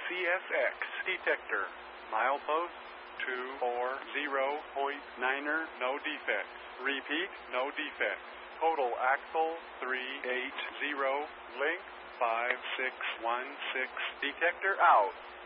CSX detector. Milepost 240.9er, no defects. Repeat, no defects. Total axle 380, length 5616. Detector out.